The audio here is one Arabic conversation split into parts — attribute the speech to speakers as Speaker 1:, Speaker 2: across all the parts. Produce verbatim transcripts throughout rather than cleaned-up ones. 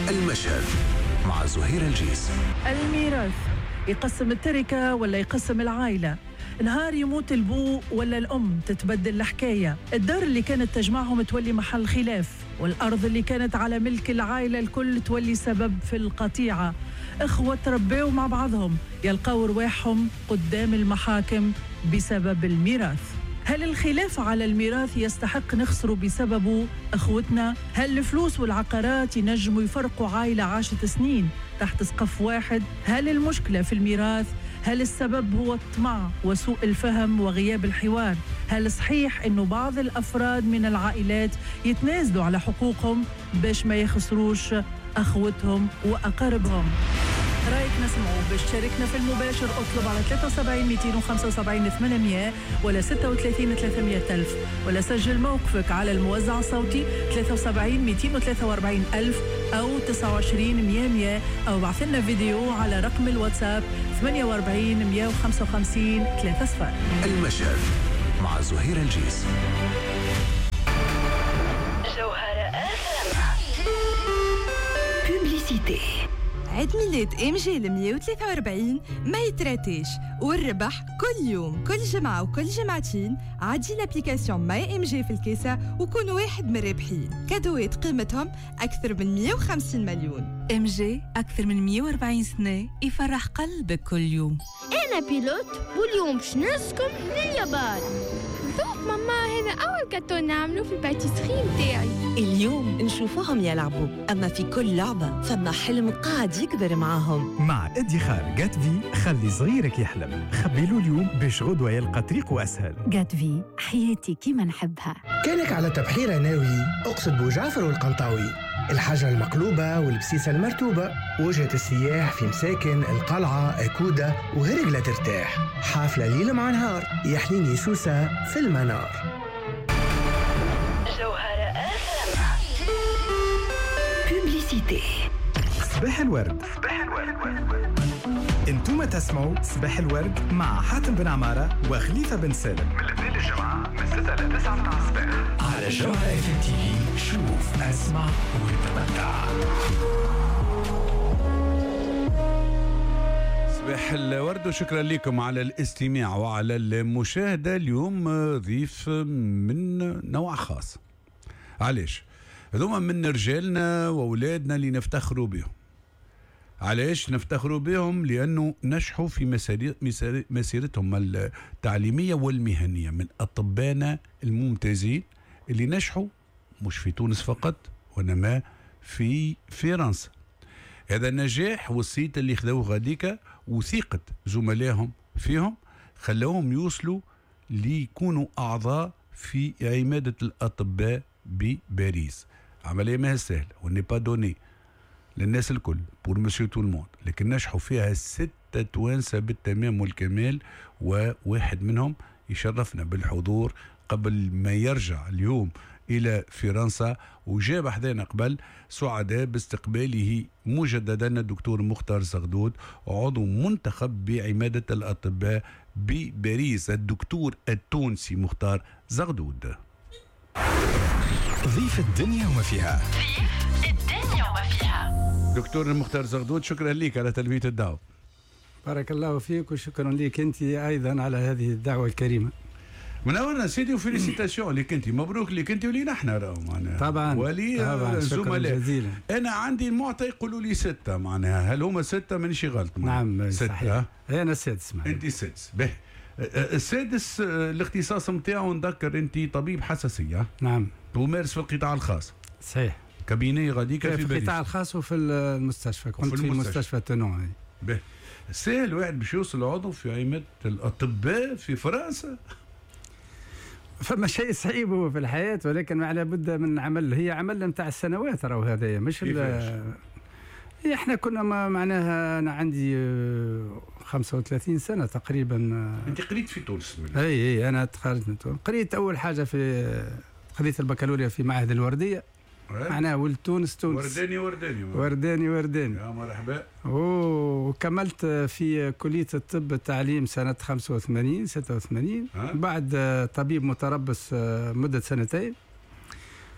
Speaker 1: المشهد مع زهير الجيس.
Speaker 2: الميراث يقسم التركة ولا يقسم العائلة؟ نهار يموت البو ولا الأم تتبدل الحكاية؟ الدار اللي كانت تجمعهم تولي محل خلاف، والأرض اللي كانت على ملك العائلة الكل تولي سبب في القطيعة. إخوة تربيوا مع بعضهم يلقوا رواحهم قدام المحاكم بسبب الميراث. هل الخلاف على الميراث يستحق نخسره بسببه أخوتنا؟ هل الفلوس والعقارات ينجموا يفرقوا عائلة عاشت سنين تحت سقف واحد؟ هل المشكلة في الميراث؟ هل السبب هو الطمع وسوء الفهم وغياب الحوار؟ هل صحيح أنه بعض الأفراد من العائلات يتنازلوا على حقوقهم باش ما يخسروش أخوتهم وأقاربهم؟ رأيك نسمعه. باش تشاركنا في المباشر اطلب على ثلاثة وسبعين مئتين وخمسة وسبعين ثمانمئة ولا ستة وثلاثين ثلاثمئة ألف، ولا سجل موقفك على الموزع الصوتي ثلاثة وسبعين مئتين وثلاثة وأربعين ألف أو تسعة وعشرين مئة مئة، أو بعث لنا فيديو على رقم الواتساب ثمانية وأربعين مئة وخمسة وخمسين ثلاثة صفر.
Speaker 1: المشهد مع زهير الجيس.
Speaker 3: جوهرة بوبليسيتي. عيد ميلاد ام جي مئة وثلاثة وأربعين ما يتراتيش، والربح كل يوم كل جمعة وكل جمعتين. عادي لابليكاسيون ماي ام جي في الكيسة وكون واحد من الرابحين. كادوات قيمتهم أكثر من مئة وخمسين مليون.
Speaker 4: ام جي أكثر من مئة وأربعين سنة يفرح قلبك كل يوم.
Speaker 5: أنا بيلوت واليوم باش نرسكم لليابان. ذوق ماما هنا أول كاتو نعملو في الباتيسري متاعي.
Speaker 6: اليوم نشوفوهم يلعبوا، أما في كل لعبة فما حلم قاعد يكبر معاهم.
Speaker 7: مع ادخار جات في خلي صغيرك يحلم، خبيلو اليوم باش غدوة يلقى طريقه أسهل.
Speaker 8: جات في حياتي كيما نحبها.
Speaker 9: كانك على تبحيرة ناوي أقصد بوجعفر والقنطاوي، الحجرة المقلوبة والبسيسة المرتوبة، وجهة السياح في مساكن القلعة أكودة وهرقلة ترتاح. حافلة ليلة مع نهار يحليني سوسة في المنار.
Speaker 3: جوهرة بوبليسيتي.
Speaker 7: صباح الورد. صباح الورد. انتم تسمعوا صباح الورد مع حاتم بن عمارة وخليفة بن سالم من الاثنين للجمعة من ستة إلى تسعة متاع الصباح
Speaker 1: على جوهرة اف ام تي في. شوف اسمع وتمتع.
Speaker 10: صباح الورد وشكرا لكم على الاستماع وعلى المشاهدة. اليوم ضيف من نوع خاص. علاش؟ هذوما من رجالنا وأولادنا اللي نفتخروا بهم. علاش نفتخروا بهم؟ لأنه نجحوا في مسيرتهم التعليمية والمهنية، من أطبائنا الممتازين اللي نجحوا مش في تونس فقط وإنما في فرنسا. هذا النجاح والصيت اللي خذوه غاديكا وثيقة زملائهم فيهم خلوهم يوصلوا ليكونوا أعضاء في عمادة الأطباء بباريس. عملية ما هي سهلة وني با دوني للناس الكل بور مسيو تو الموند، لكن نجحوا فيها ستة توانسة بالتمام والكمال، وواحد منهم يشرفنا بالحضور قبل ما يرجع اليوم إلى فرنسا، وجاب حدانا قبل. سعداء باستقباله مجددا الدكتور مختار زغدود، عضو منتخب بعمادة الأطباء بباريس، الدكتور التونسي مختار زغدود.
Speaker 1: ضيف الدنيا وما فيها.
Speaker 3: ضيف الدنيا وما فيها.
Speaker 10: دكتور مختار زغدود، شكرا لك على تلبية الدعوة.
Speaker 11: بارك الله فيك وشكرا لك أنت أيضا على هذه الدعوة الكريمة.
Speaker 10: منورنا سيدي وفيليسيتاسيون لك انت، مبروك لك انت ولينا احنا راهو معناها
Speaker 11: طبعا
Speaker 10: ولي
Speaker 11: زملاء. جزيلا.
Speaker 10: انا عندي المعطى يقولوا لي ستة، معناها هل هما ستة؟ مانيش غلط.
Speaker 11: نعم
Speaker 10: ستة
Speaker 11: صحيح. انا السادس.
Speaker 10: انت السادس. به السادس الاختصاص نتاعو نذكر انت طبيب حساسية.
Speaker 11: نعم.
Speaker 10: ومارس في القطاع الخاص.
Speaker 11: صحيح.
Speaker 10: كابيني غاديك في,
Speaker 11: في القطاع الخاص وفي المستشفى. كنت في, في مستشفى تونو.
Speaker 10: به سهل واحد باش يوصل عضو في عمادة الأطباء في فرنسا؟
Speaker 11: فما شيء صعيب هو في الحياة، ولكن على بد من عمل. هي عمل نتاع السنوات راهو هذايا مش ال احنا كنا ما معناها. انا عندي خمسة وثلاثين سنة تقريبا.
Speaker 10: انت قريت في تونس؟
Speaker 11: اي اي انا تخرجت من تونس. قريت اول حاجة في قريت البكالوريا في معهد الوردية. معناها ولد تونس تونس.
Speaker 10: ورداني ورداني
Speaker 11: ورداني ورداني.
Speaker 10: يا مرحبا.
Speaker 11: وكملت في كلية الطب التعليم سنة خمسة وثمانين ستة وثمانين. بعد طبيب متربص مدة سنتين.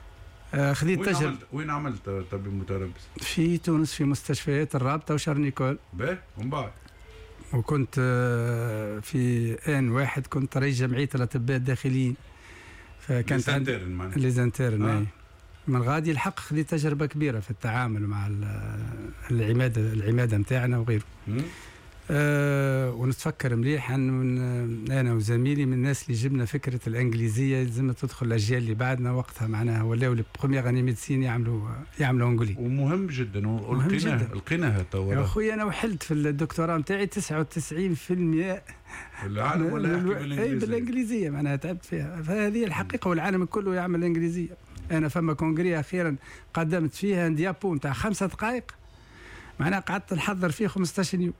Speaker 11: آه خذيت
Speaker 10: وين
Speaker 11: تجربة.
Speaker 10: عملت وين عملت طبيب متربص؟
Speaker 11: في تونس في مستشفيات الرابطة وشارنيكول.
Speaker 10: باهي ومن بعد؟
Speaker 11: وكنت آه في آن واحد كنت رئيس جمعية الأطباء الداخليين. فكانت
Speaker 10: ليزانتيرن معناها.
Speaker 11: ليزانتيرن آه. من غادي الحق خذيت تجربة كبيرة في التعامل مع العمادة العمادة نتاعنا وغيره. أه ونتفكر مليح أن أنا وزميلي من الناس اللي جبنا فكرة الإنجليزية لازم تدخل الأجيال اللي بعدنا وقتها معناها ولاو لي بروميير اني ميديسين يعملوا يعملوا انجلي.
Speaker 10: ومهم جدا ولقيناها لقيناها تو.
Speaker 11: يا خويا أنا وحلت في الدكتوراه نتاعي تسعة وتسعين بالمئة
Speaker 10: العالم ولا يحكي بالإنجليزية.
Speaker 11: بالإنجليزية معناها تعبت فيها، فهذه الحقيقة والعالم كله يعمل الإنجليزية. أنا فما كونغري أخيرا قدمت فيها ديابو نتاع خمسة دقائق معناها قعدت نحضر فيه خمسطاش يوم.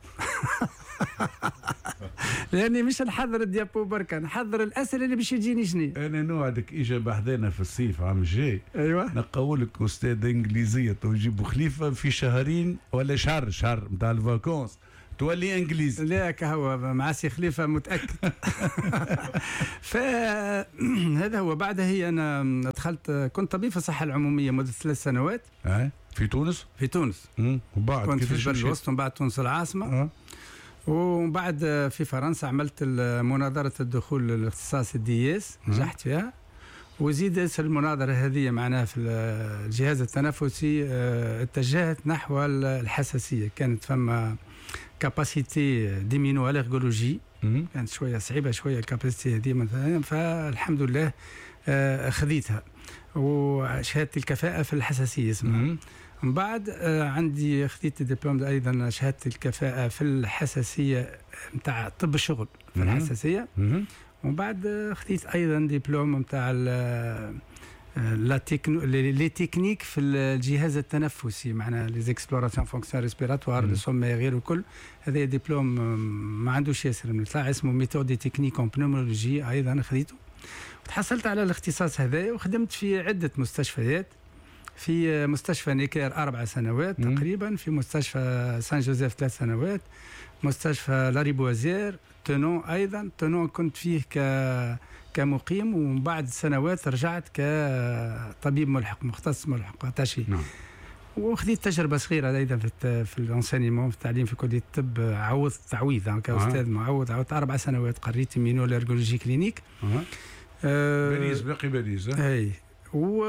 Speaker 11: لاني مش نحضر الديابو بركه، نحضر الاسئله اللي باش يجيني شنو.
Speaker 10: انا نوعدك اجا بحذانا في الصيف عام الجاي.
Speaker 11: ايوه
Speaker 10: نقول لك استاذ انجليزيه توجيبوا خليفه في شهرين ولا شهر شهر نتاع الفاكونس تولي انجليزي.
Speaker 11: لا كهو مع سي خليفه متاكد. فهذا هو. بعدها هي انا دخلت كنت طبيب في الصحه العموميه مده ثلاث سنوات.
Speaker 10: اه في تونس؟
Speaker 11: في تونس.
Speaker 10: امم وبعد
Speaker 11: كنت في البلد الوسط ومن بعد تونس العاصمه.
Speaker 10: اه
Speaker 11: ومن بعد في فرنسا عملت مناظره الدخول للاختصاص الدياس نجحت فيها. وزيد المناظره هذه معناها في الجهاز التنفسي اتجهت نحو الحساسيه. كانت فما كاباسيتي ديمينو الارغولوجي كانت شويه صعيبه شويه الكاباسيتي هذه مثلا، فالحمد لله خذيتها وشهاده الكفاءه في الحساسيه اسمها. من بعد عندي خذيت دبلوم ايضا شهاده الكفاءه في الحساسيه نتاع طب الشغل في الحساسيه. ومن بعد خذيت ايضا دبلوم نتاع لا تكنو لي تكنيك في الجهاز التنفسي معناها لي زيكسبلوراسيون فونكسيون ريسبيراتوار لو سومي غير وكل. هذا دبلوم ما عندوش ياسر من طلع اسمه ميثود دي تكنيك اون بنومولوجي ايضا خذيته. وتحصلت على الاختصاص هذا وخدمت في عده مستشفيات. في مستشفى نيكير اربع سنوات م. تقريبا، في مستشفى سان جوزيف ثلاث سنوات، مستشفى لاريبوازير تونون ايضا. تونون كنت فيه ك كمقيم، ومن بعد سنوات رجعت كطبيب ملحق مختص ملحق تاشي. نعم. وخذيت تجربه صغيره ايضا في في الانسينيمون في التعليم في كليه الطب. عوض تعويض كاستاذ آه. معوض عوض اربع سنوات قريت مينو الارجولوجي كلينيك.
Speaker 10: آه. آه باريس باقي باريس.
Speaker 11: اي و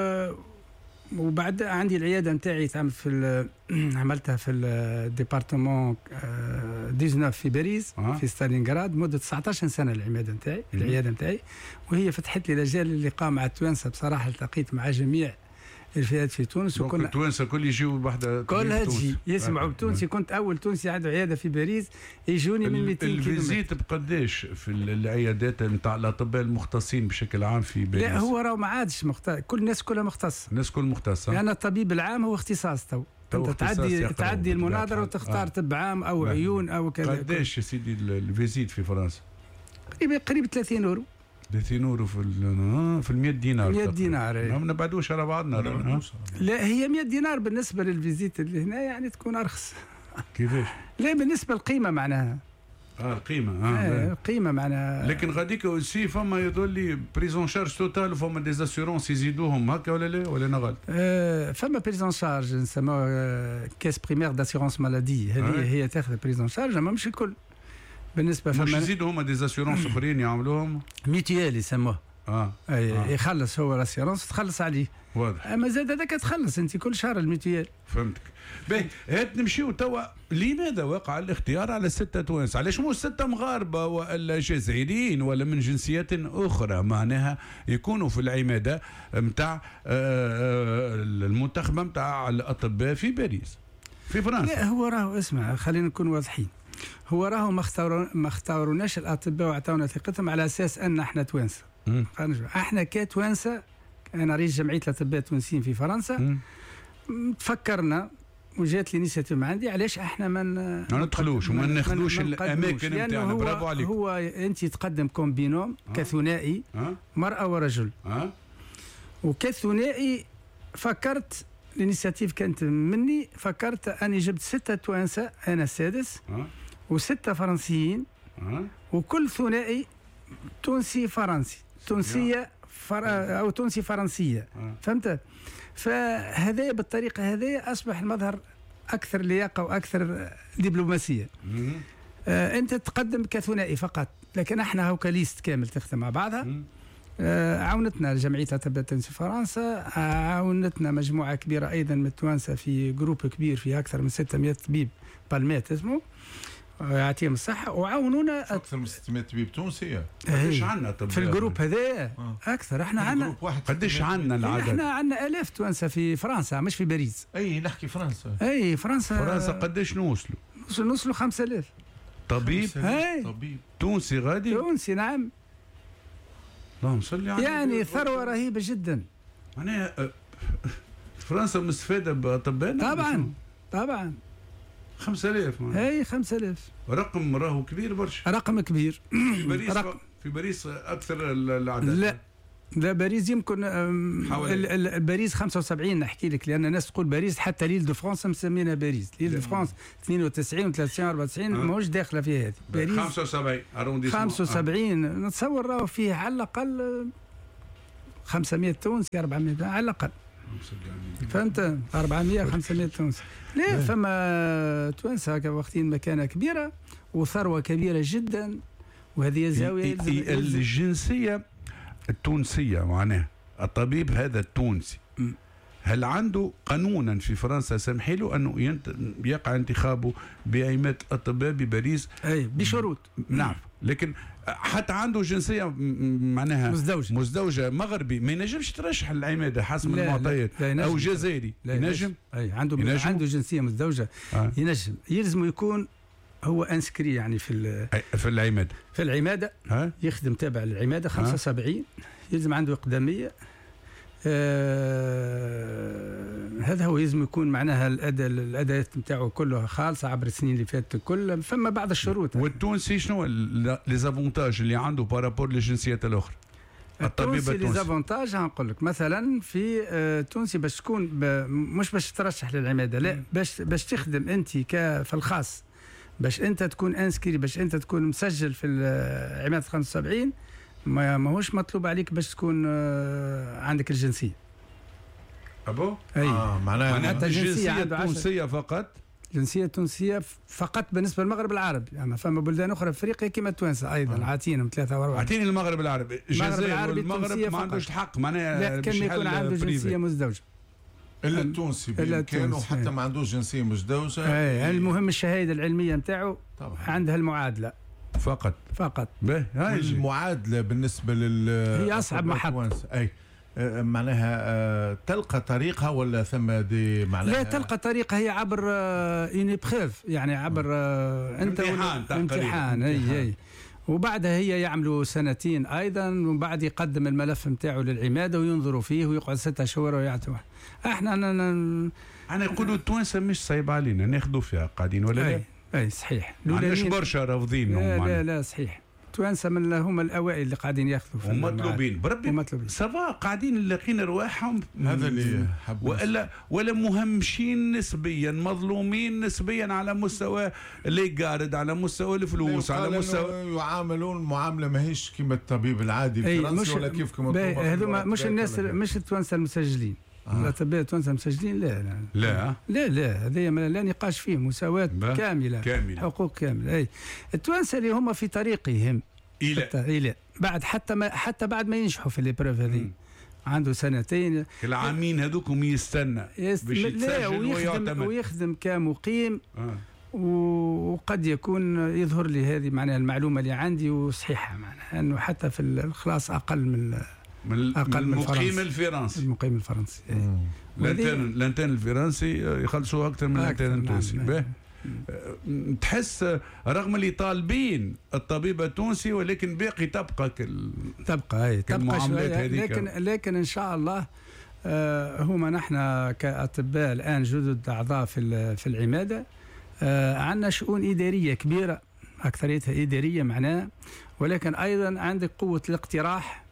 Speaker 11: وبعد عندي العياده نتاعي تعمل في عملتها في الديبارتمون تسعطاش في باريس آه. في ستالينغراد مده تسعطاش سنه العياده نتاعي العياده نتاعي. وهي فتحت لي مجال اللقاء مع التوانسه. بصراحه التقيت مع جميع الفئات في تونس.
Speaker 10: وكنا التوانسه كل يجيو بوحده
Speaker 11: كلها تجي يسمعوا بتونسي. كنت اول تونسي عنده عياده في باريس يجوني من مئتين كيلومتر.
Speaker 10: الفيزيت بقداش في العيادات نتاع الاطباء المختصين بشكل عام في باريس؟
Speaker 11: لا هو راه ما عادش مختص. كل الناس كلها مختصه.
Speaker 10: الناس كل مختصه.
Speaker 11: لان يعني الطبيب العام هو اختصاص تو. انت تعدي تعدي المناظره وتختار آه. طب عام او لا. عيون او كذا.
Speaker 10: قداش يا سيدي الفيزيت في فرنسا؟
Speaker 11: قريب قريب ثلاثين اورو.
Speaker 10: ثلاثين اورو في في ال مئة دينار.
Speaker 11: مئة دينار
Speaker 10: ما نبعدوش على بعضنا. لا,
Speaker 11: لا هي مئة دينار بالنسبه للفيزيت اللي هنا يعني تكون ارخص.
Speaker 10: كيفاش؟
Speaker 11: لا بالنسبه للقيمه معناها.
Speaker 10: اه القيمه اه,
Speaker 11: آه القيمه معناها.
Speaker 10: لكن غاديك اوسي فما يظل لي بريزون شارج توتال وفما ديزاسيورونس يزيدوهم هكا ولا لا ولا انا غلط؟
Speaker 11: آه فما بريزون شارج نسموها كاس بريمير داسيورونس مالادي. هذه آه. هي تاخذ بريزون شارج اما مش الكل. بالنسبه
Speaker 10: فما مش يزيدوا هما ديزاسيورونس اخرين يعملوهم
Speaker 11: ميتيال يسموه.
Speaker 10: اه,
Speaker 11: أي
Speaker 10: آه.
Speaker 11: يخلص هو الاسيورونس تخلص عليه.
Speaker 10: واضح.
Speaker 11: اما زاد هذاك تخلص انت كل شهر الميتيال.
Speaker 10: فهمتك. باهي هات نمشيو توا. لماذا وقع الاختيار على ستة توانسة؟ علاش مو ستة مغاربة ولا جزائريين ولا من جنسيات أخرى معناها يكونوا في العمادة متاع المنتخبة متاع الأطباء في باريس في فرنسا؟
Speaker 11: لا هو راهو اسمع خلينا نكون واضحين. هو راهو ما اختاروا ما اختاروناش الأطباء وعطاونا ثقتهم على أساس أن احنا توانسة. احنا كتوانسة. أنا رئيس جمعية الأطباء التونسيين في فرنسا. تفكرنا وجات لي نيشيتيف عندي علاش احنا ما
Speaker 10: ندخلوش وما ناخذوش الاماكن نتاعنا. برافو عليك.
Speaker 11: هو انت تقدم كومبينوم آه. كثنائي آه. مرأة ورجل
Speaker 10: آه.
Speaker 11: وكثنائي فكرت الانيشيتيف كانت مني. فكرت اني جبت ستة توانسة انا السادس آه. وستة فرنسيين آه. وكل ثنائي تونسي فرنسي تونسية فر... او تونسي فرنسيه
Speaker 10: آه.
Speaker 11: فهمت. فهذا بالطريقه هذه اصبح المظهر اكثر لياقه واكثر دبلوماسيه. آه انت تقدم كثنائي فقط، لكن احنا هاو كليست كامل تخدم مع بعضها. آه عاونتنا جمعيه الاطباء التونسي في فرنسا، عاونتنا مجموعه كبيره ايضا من التوانسه في جروب كبير فيه اكثر من ستمائة طبيب بالمات اسمه يعطيهم الصحه، وعاونونا
Speaker 12: اكثر من ستمائة طبيب تونسي.
Speaker 10: قديش عندنا طبيب
Speaker 11: في الجروب هذا؟ اكثر. احنا عندنا
Speaker 10: قديش عندنا العدد؟
Speaker 11: احنا عندنا الاف توانسه في فرنسا مش في باريس.
Speaker 12: اي نحكي فرنسا.
Speaker 11: اي فرنسا.
Speaker 10: فرنسا قديش نوصلوا؟
Speaker 11: نوصلوا خمسة آلاف
Speaker 10: طبيب.
Speaker 11: اي
Speaker 12: طبيب
Speaker 10: تونسي غادي؟
Speaker 11: تونسي نعم.
Speaker 10: اللهم صل على
Speaker 11: يعني ثروه رهيبه جدا.
Speaker 10: معناها فرنسا مستفاده باطباء؟
Speaker 11: طبعا طبعا.
Speaker 10: خمسة آلاف.
Speaker 11: اي خمسة آلاف
Speaker 10: رقم راهو كبير برشا.
Speaker 11: رقم كبير.
Speaker 10: في باريس رقم. في باريس اكثر العدد.
Speaker 11: لا لا باريس يمكن باريس خمسة وسبعين نحكي لك، لان الناس تقول باريس حتى ليل دو فرانس مسمينا باريس. ليل دو فرانس اثنين وتسعين وثلاثين وأربعة وتسعين ماهوش داخله في هذه.
Speaker 10: باريس خمسة وسبعين ارونديسمون
Speaker 11: خمسة وسبعين آه. نتصور راهو فيه على الاقل خمسمائة تونسي أربعمائة على الاقل. فهمت؟ أربعمائة خمسمائة تونسي. لا فما توانسه هكا واخدين مكانه كبيره وثروه كبيره جدا، وهذه زاويه
Speaker 10: الجنسيه التونسيه. معناها الطبيب هذا التونسي هل عنده قانونا في فرنسا سمحي له انه ينت... يقع انتخابه بأئمة اطباء بباريس؟
Speaker 11: اي بشروط.
Speaker 10: نعم، لكن حتى عنده جنسيه معناها
Speaker 11: مزدوجه
Speaker 10: مزدوجه مغربي ما ينجمش ترشح العماده حسب المعطيات، او جزائري
Speaker 11: ينجم. اي عنده ينجم. عنده جنسيه مزدوجه آه. ينجم. يلزم يكون هو انسكري يعني في
Speaker 10: في العماده
Speaker 11: في العماده
Speaker 10: ها؟
Speaker 11: يخدم تابع للعماده خمسة وسبعين. يلزم عنده اقداميه. آه هذا هو. يلزم يكون معناها الاداء الاداءات نتاعو كلها خالصه عبر السنين اللي فاتت كلها. فما بعض الشروط.
Speaker 10: والتونسي شنو لي زافونتاج اللي عنده بارابور للجنسيات الاخرى؟
Speaker 11: الطبيب التونسي لي زافونتاج هنقول لك مثلا في آه تونسي باش تكون مش باش ترشح للعماده، لا باش باش تخدم انت في الخاص، باش انت تكون انسكري، باش انت تكون مسجل في عماده خمسة وسبعين. ما ماهوش مطلوب عليك باش تكون عندك الجنسيه.
Speaker 10: ابو
Speaker 11: اي
Speaker 10: آه معناها الجنسيه التونسيه فقط.
Speaker 11: الجنسيه التونسيه فقط بالنسبه للمغرب العربي، اما يعني فما بلدان اخرى في افريقيا كما التوانسه ايضا آه. عاطينهم ثلاثه واربعه.
Speaker 10: عاطيني المغرب العربي. الجزائر والمغرب ما عندوش الحق معناها.
Speaker 11: لا كان يكون عنده جنسيه مزدوجه.
Speaker 12: الا التونسي بامكانه حتى ما عندوش جنسيه مزدوجه.
Speaker 11: اي المهم الشهاده العلميه نتاعو عندها المعادله
Speaker 10: فقط
Speaker 11: فقط.
Speaker 10: باهي هاي
Speaker 12: المعادله بالنسسبه لل
Speaker 11: هي اصعب محطه.
Speaker 12: اي معناها تلقى طريقها ولا ثم دي معناها؟
Speaker 11: لا تلقى طريقها هي عبر اوني بخيف، يعني عبر انت
Speaker 10: امتحان
Speaker 11: امتحان اي اي وبعدها هي يعملوا سنتين ايضا، وبعد يقدم الملف نتاعو للعماده وينظروا فيه ويقعد ستة شهور ويعطوه. احنا انا
Speaker 10: انا نقولوا التوانسه مش صعيب علينا ناخذوا فيها قاعدين ولا لا؟
Speaker 11: اي صحيح.
Speaker 10: ما عندناش برشا رافضين.
Speaker 11: لا لا, لا صحيح. التوانسه من هم الاوائل اللي قاعدين ياخذوا في
Speaker 10: ومطلوبين بربي
Speaker 11: ومطلوبين.
Speaker 10: سافا قاعدين لاقين رواحهم.
Speaker 12: هذا اللي
Speaker 10: ولا ولا مهمشين نسبيا، مظلومين نسبيا على مستوى لي جارد، على مستوى الفلوس، على مستوى
Speaker 12: يعاملون معامله ماهيش كما الطبيب العادي الفرنسي ولا كيف كما
Speaker 11: هذوما مش الناس مش التوانسه المسجلين. الاطباء التوانسه المسجلين لا لا
Speaker 10: لا
Speaker 11: لا لا هذا لا نقاش فيه. مساواة كاملة.
Speaker 10: كاملة
Speaker 11: حقوق كاملة. اي التوانسه اللي هم في طريقهم
Speaker 10: الى
Speaker 11: الى بعد حتى ما حتى بعد ما ينجحوا في ليبروف هذه عنده سنتين.
Speaker 10: العامين هذوكم يستنى
Speaker 11: يست... باش يتسجل ويخدم ويخدم كمقيم.
Speaker 10: آه.
Speaker 11: وقد يكون يظهر لي هذه معناها المعلومه اللي عندي وصحيحه، معناها انه حتى في الخلاص اقل من
Speaker 10: من
Speaker 11: اقل من
Speaker 10: المقيم الفرنسي.
Speaker 11: المقيم الفرنسي.
Speaker 10: الانترن الانترن الفرنسي يخلصوا اكثر من الانترن التونسي. نعم. تحس رغم اللي طالبين الطبيب التونسي ولكن باقي تبقى كل
Speaker 11: تبقى هي تبقى شويه، لكن لكن ان شاء الله آه هما نحن كاطباء الان جدد اعضاء في في العماده آه عندنا شؤون اداريه كبيره، اكثريتها اداريه معناها، ولكن ايضا عندك قوه الاقتراح.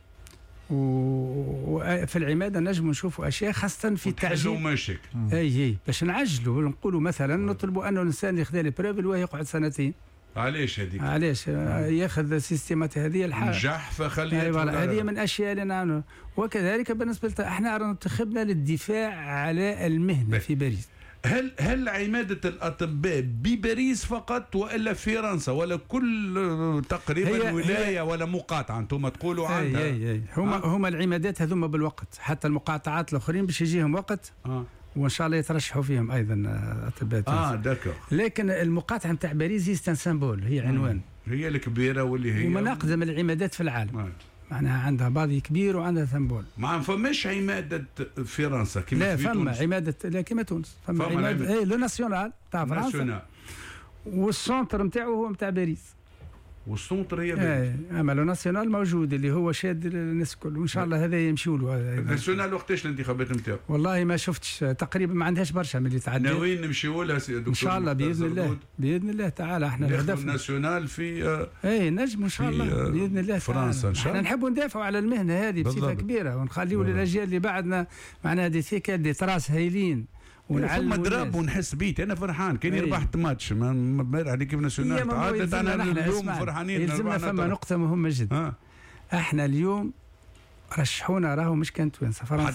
Speaker 11: وفي العماده نجم نشوفوا اشياء خاصه في التعجيل.
Speaker 10: ماشي
Speaker 11: اي اي باش نعجلوا نقولوا مثلا نطلبوا انه الانسان اللي خذا لي بروف الواه يقعد سنتين
Speaker 10: علاش هذيك؟
Speaker 11: علاش ياخذ سيستيمات هذه الحاجه
Speaker 10: نجح فخليه
Speaker 11: هذه من الاشياء اللي نعملها. وكذلك بالنسبه لت... احنا انتخبنا للدفاع على المهنه في باريس.
Speaker 10: هل هل عماده الاطباء بباريس فقط والا في فرنسا ولا كل تقريبا ولايه ولا مقاطعه انتم تقولوا عنها؟
Speaker 11: اي اي هما آه. هما العمادات هذوما بالوقت، حتى المقاطعات الاخرين باش يجيهم وقت آه. وان شاء الله يترشحوا فيهم ايضا اطباء.
Speaker 10: اه داكور.
Speaker 11: لكن المقاطعه نتاع باريس هي سامبول، هي عنوان،
Speaker 10: هي الكبيره واللي هي
Speaker 11: ومن اقدم العمادات في العالم. آه. معناها عندها باضي كبير وعندها ثمبول.
Speaker 10: ما فماش عماده فرنسا كما
Speaker 11: لا فما عماده، لا كما تونس فما عماده اي لو ناسيونال تاع فرنسا والسونتر نتاعو هو نتاع باريس.
Speaker 10: والسونتر هي باريس.
Speaker 11: اما لو ناسيونال موجود اللي هو شاد الناس الكل، وان شاء الله هذا يمشيوا له.
Speaker 10: الناسيونال وقتاش الانتخابات نتاعو؟
Speaker 11: والله ما شفتش تقريبا، ما عندهاش برشا من اللي تعدى.
Speaker 10: ناويين نمشيوا لها سي دكتور
Speaker 11: ان شاء الله باذن الله باذن الله تعالى. احنا
Speaker 10: الهدف الناسيونال في آه
Speaker 11: اي نجم ان شاء الله باذن الله
Speaker 10: فرنسا ان شاء الله.
Speaker 11: احنا نحبوا ندافعوا على المهنه هذه بصفه كبيره ونخليوا للاجيال اللي بعدنا معناها دي ثيكا دي تراس هايلين.
Speaker 10: ثم ضرب ونحس بيت انا فرحان كان ربحت ماتش امبارح هذيك ناسيونال عادت انا اليوم فرحانين.
Speaker 11: يلزمنا فما نقطه مهمه جدا. احنا اليوم رشحونا راهو مش كان توانسه، فرنسا